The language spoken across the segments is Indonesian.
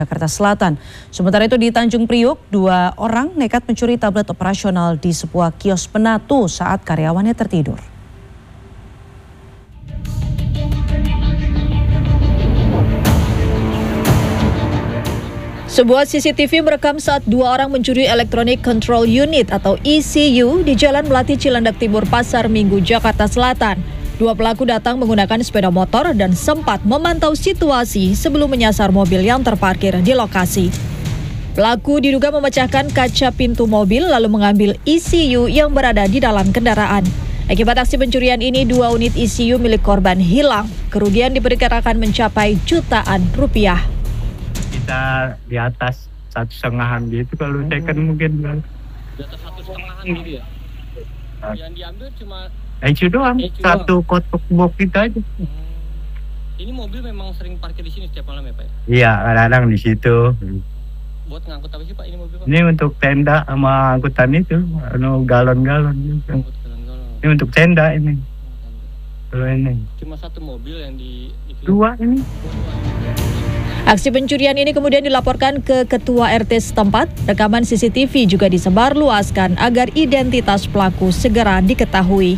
Jakarta Selatan. Sementara itu di Tanjung Priok, 2 orang nekat mencuri tablet operasional di sebuah kios penatu saat karyawannya tertidur. Sebuah CCTV merekam saat 2 orang mencuri Electronic Control Unit atau ECU di Jalan Melati Cilandak Timur, Pasar Minggu, Jakarta Selatan. 2 pelaku datang menggunakan sepeda motor dan sempat memantau situasi sebelum menyasar mobil yang terparkir di lokasi. Pelaku diduga memecahkan kaca pintu mobil lalu mengambil ECU yang berada di dalam kendaraan. Akibat aksi pencurian ini, 2 unit ECU milik korban hilang. Kerugian diperkirakan mencapai jutaan rupiah. Kita di atas 1,5 gitu, kalau second mungkin di atas 1,5 gitu ya. Yang diambil cuma itu doang, satu kotak box itu aja. Ini mobil memang sering parkir di sini setiap malam ya, Pak? Iya, kadang-kadang di situ. Buat ngangkut apa sih, Pak, ini mobil, Pak? Ini untuk tenda sama angkutan itu, galon-galon gitu. Ini untuk tenda ini. Kalau ini cuma 1 mobil yang di 2 ini. Aksi pencurian ini kemudian dilaporkan ke Ketua RT setempat. Rekaman CCTV juga disebarluaskan agar identitas pelaku segera diketahui.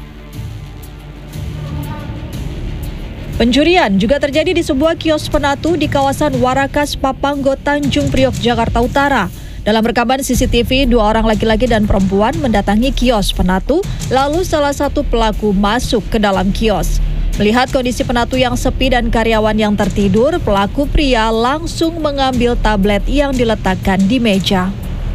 Pencurian juga terjadi di sebuah kios penatu di kawasan Warakas, Papanggo, Tanjung Priok, Jakarta Utara. Dalam rekaman CCTV, 2 orang laki-laki dan perempuan mendatangi kios penatu, lalu salah satu pelaku masuk ke dalam kios. Melihat kondisi penatu yang sepi dan karyawan yang tertidur, pelaku pria langsung mengambil tablet yang diletakkan di meja.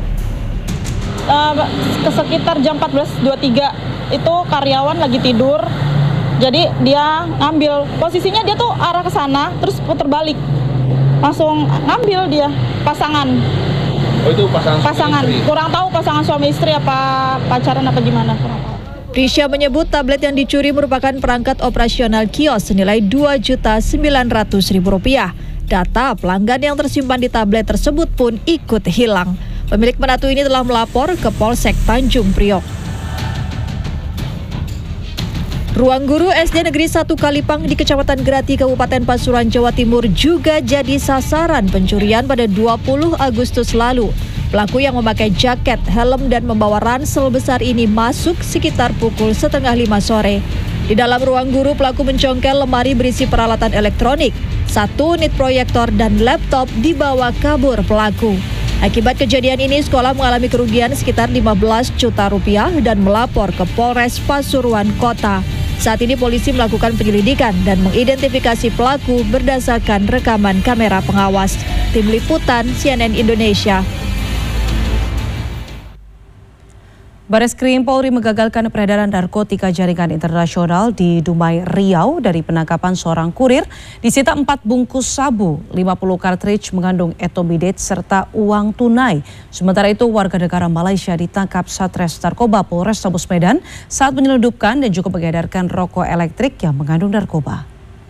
Sekitar jam 14.23 itu karyawan lagi tidur, jadi dia ngambil. Posisinya dia tuh arah ke sana, terus putar balik, langsung ngambil dia pasangan. Oh, itu pasangan istri? Kurang tahu pasangan suami istri apa pacaran apa gimana, kurang tahu. Prisya menyebut tablet yang dicuri merupakan perangkat operasional kios senilai Rp2.900.000. Data pelanggan yang tersimpan di tablet tersebut pun ikut hilang. Pemilik penatu ini telah melapor ke Polsek Tanjung Priok. Ruang guru SD Negeri 1 Kalipang di Kecamatan Grati, Kabupaten Pasuruan, Jawa Timur juga jadi sasaran pencurian pada 20 Agustus lalu. Pelaku yang memakai jaket, helm, dan membawa ransel besar ini masuk sekitar pukul 4:30 sore. Di dalam ruang guru, pelaku mencongkel lemari berisi peralatan elektronik. 1 unit proyektor dan laptop dibawa kabur pelaku. Akibat kejadian ini, sekolah mengalami kerugian sekitar 15 juta rupiah dan melapor ke Polres Pasuruan Kota. Saat ini polisi melakukan penyelidikan dan mengidentifikasi pelaku berdasarkan rekaman kamera pengawas. Tim Liputan CNN Indonesia. Bareskrim Polri mengagalkan peredaran narkotika jaringan internasional di Dumai, Riau. Dari penangkapan seorang kurir, disita 4 bungkus sabu, 50 kartridge mengandung etomidate serta uang tunai. Sementara itu, warga negara Malaysia ditangkap Satres Narkoba Polrestabes Medan saat menyelundupkan dan juga mengedarkan rokok elektrik yang mengandung narkoba.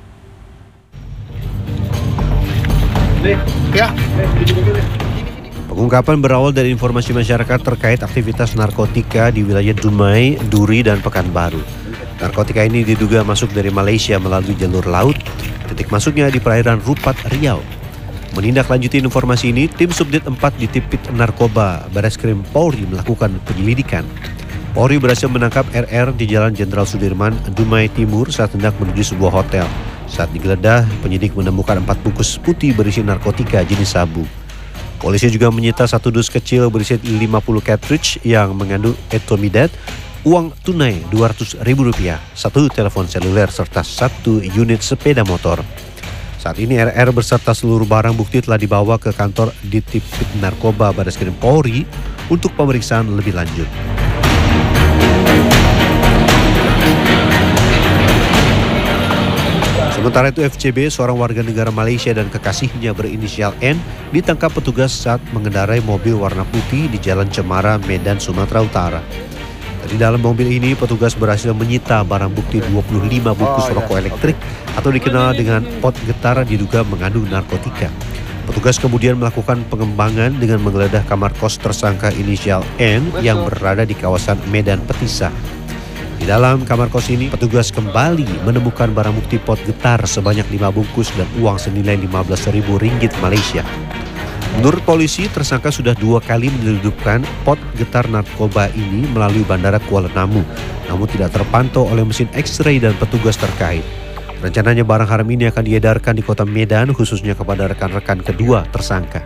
Pengungkapan berawal dari informasi masyarakat terkait aktivitas narkotika di wilayah Dumai, Duri, dan Pekanbaru. Narkotika ini diduga masuk dari Malaysia melalui jalur laut. Titik masuknya di perairan Rupat, Riau. Menindaklanjuti informasi ini, tim Subdit 4 di Tipit Narkoba Bareskrim Polri melakukan penyelidikan. Polri berhasil menangkap RR di Jalan Jenderal Sudirman, Dumai Timur saat hendak menuju sebuah hotel. Saat digeledah, penyidik menemukan 4 bungkus putih berisi narkotika jenis sabu. Polisi juga menyita 1 dus kecil berisi 50 cartridge yang mengandung etomidate, uang tunai Rp200.000, 1 telepon seluler serta 1 unit sepeda motor. Saat ini RR beserta seluruh barang bukti telah dibawa ke kantor Ditipit Narkoba Bareskrim Polri untuk pemeriksaan lebih lanjut. Sementara itu FCB, seorang warga negara Malaysia dan kekasihnya berinisial N, ditangkap petugas saat mengendarai mobil warna putih di Jalan Cemara, Medan, Sumatera Utara. Di dalam mobil ini, petugas berhasil menyita barang bukti 25 bungkus rokok elektrik atau dikenal dengan pot getar diduga mengandung narkotika. Petugas kemudian melakukan pengembangan dengan menggeledah kamar kos tersangka inisial N yang berada di kawasan Medan Petisah. Di dalam kamar kos ini, petugas kembali menemukan barang bukti pot getar sebanyak 5 bungkus dan uang senilai Rp15.000 Malaysia. Menurut polisi, tersangka sudah 2 kali menyelundupkan pot getar narkoba ini melalui Bandara Kuala Namu, namun tidak terpantau oleh mesin X-ray dan petugas terkait. Rencananya barang haram ini akan diedarkan di kota Medan, khususnya kepada rekan-rekan kedua tersangka.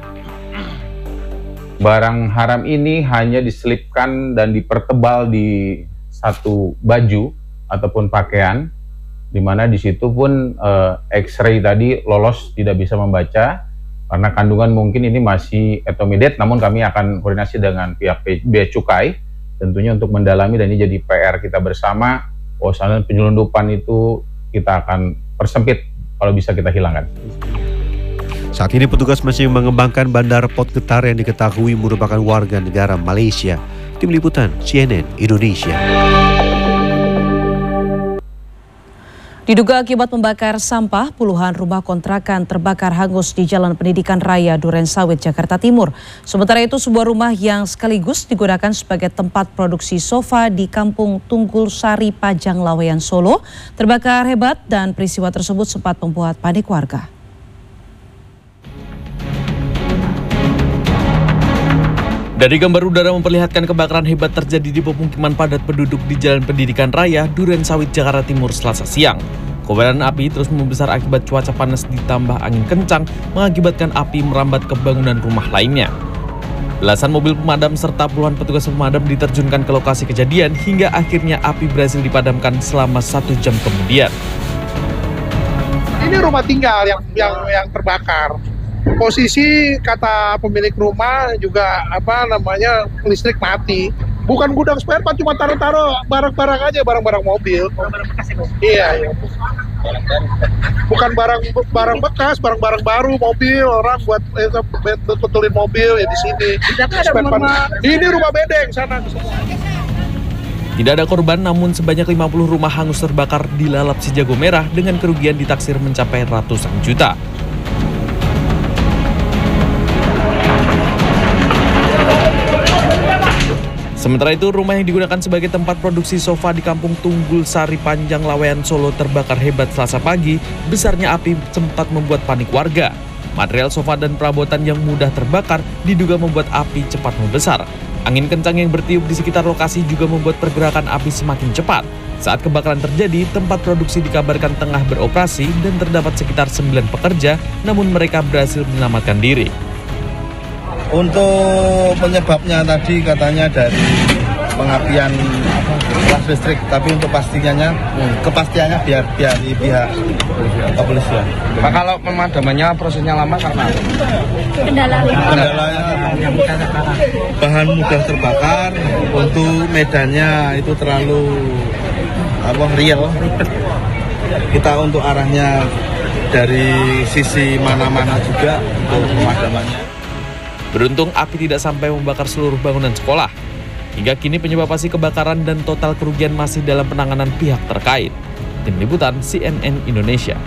Barang haram ini hanya diselipkan dan dipertebal di satu baju ataupun pakaian, di mana di situ pun X-ray tadi lolos, tidak bisa membaca karena kandungan mungkin ini masih etomidet, namun kami akan koordinasi dengan pihak Bea Cukai tentunya untuk mendalami, dan ini jadi PR kita bersama. Bahwasannya penyelundupan itu kita akan persempit kalau bisa kita hilangkan. Saat ini petugas masih mengembangkan bandar pot getar yang diketahui merupakan warga negara Malaysia. Tim Liputan CNN Indonesia. Diduga akibat membakar sampah, puluhan rumah kontrakan terbakar hangus di Jalan Pendidikan Raya Durensawit, Jakarta Timur. Sementara itu, sebuah rumah yang sekaligus digunakan sebagai tempat produksi sofa di Kampung Tunggul Sari, Pajang Laweyan, Solo, terbakar hebat dan peristiwa tersebut sempat membuat panik warga. Dari gambar udara memperlihatkan kebakaran hebat terjadi di pemukiman padat penduduk di Jalan Pendidikan Raya, Durensawit, Jakarta Timur, Selasa siang. Kobaran api terus membesar akibat cuaca panas ditambah angin kencang mengakibatkan api merambat ke bangunan rumah lainnya. Belasan mobil pemadam serta puluhan petugas pemadam diterjunkan ke lokasi kejadian hingga akhirnya api berhasil dipadamkan selama 1 jam kemudian. Ini rumah tinggal yang terbakar. Posisi kata pemilik rumah juga listrik mati. Bukan gudang spare part, cuma taruh-taruh barang-barang aja, barang-barang mobil. Barang bekas ya, Bos? Iya. Bukan barang bekas, barang-barang baru, mobil orang buat betulin mobil ya di sini. Ini rumah bedeng sana. Tidak ada korban, namun sebanyak 50 rumah hangus terbakar dilalap si jago merah dengan kerugian ditaksir mencapai ratusan juta. Sementara itu, rumah yang digunakan sebagai tempat produksi sofa di Kampung Tunggul Sari, Pajang Laweyan, Solo terbakar hebat Selasa pagi. Besarnya api sempat membuat panik warga. Material sofa dan perabotan yang mudah terbakar diduga membuat api cepat membesar. Angin kencang yang bertiup di sekitar lokasi juga membuat pergerakan api semakin cepat. Saat kebakaran terjadi, tempat produksi dikabarkan tengah beroperasi dan terdapat sekitar 9 pekerja, namun mereka berhasil menyelamatkan diri. Untuk penyebabnya tadi katanya dari pengapian gas listrik, tapi untuk kepastiannya biar di pihak kepolisian. Pak, kalau pemadamannya prosesnya lama karena kendalanya bahan mudah terbakar, untuk medannya itu terlalu real. Kita untuk arahnya dari sisi mana-mana juga untuk pemadamannya. Beruntung api tidak sampai membakar seluruh bangunan sekolah. Hingga kini penyebab pasti kebakaran dan total kerugian masih dalam penanganan pihak terkait. Tim Liputan CNN Indonesia.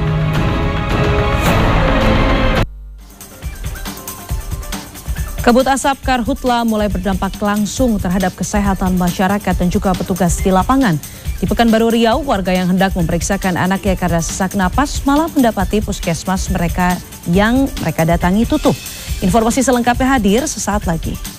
Kabut asap Karhutla mulai berdampak langsung terhadap kesehatan masyarakat dan juga petugas di lapangan. Di Pekanbaru Riau, warga yang hendak memeriksakan anaknya karena sesak napas malah mendapati puskesmas yang mereka datangi tutup. Informasi selengkapnya hadir sesaat lagi.